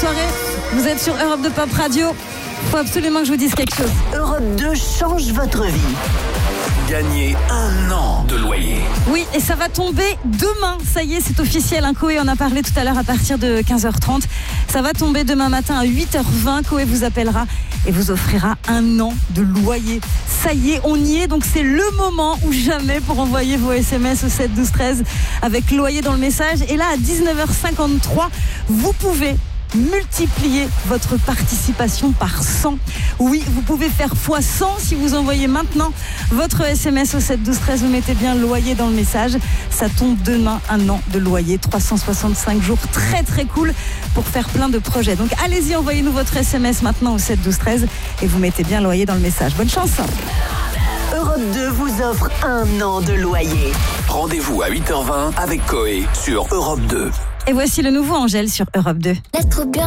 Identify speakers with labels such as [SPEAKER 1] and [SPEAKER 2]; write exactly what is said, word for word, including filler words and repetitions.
[SPEAKER 1] soirée. Vous êtes sur Europe deux Pop Radio. Faut absolument que je vous dise quelque chose.
[SPEAKER 2] Europe deux change votre vie.
[SPEAKER 3] Gagnez un an de loyer.
[SPEAKER 1] Oui, et ça va tomber demain. Ça y est, c'est officiel. Hein. Coé en a parlé tout à l'heure à partir de quinze heures trente. Ça va tomber demain matin à huit heures vingt. Coé vous appellera et vous offrira un an de loyer. Ça y est, on y est. Donc c'est le moment ou jamais pour envoyer vos S M S au sept douze treize avec loyer dans le message. Et là, à dix-neuf heures cinquante-trois, vous pouvez multiplier votre participation par cent. Oui, vous pouvez faire fois cent si vous envoyez maintenant votre S M S au sept douze treize. Vous mettez bien loyer dans le message. Ça tombe demain, un an de loyer, trois cent soixante-cinq jours. Très très cool pour faire plein de projets. Donc allez-y, envoyez-nous votre S M S maintenant au sept douze treize et vous mettez bien loyer dans le message. Bonne chance.
[SPEAKER 2] Europe deux vous offre un an de loyer.
[SPEAKER 3] Rendez-vous à huit heures vingt avec Coé sur Europe deux.
[SPEAKER 1] Et voici le nouveau Angèle sur Europe deux.
[SPEAKER 4] Laisse trop bien.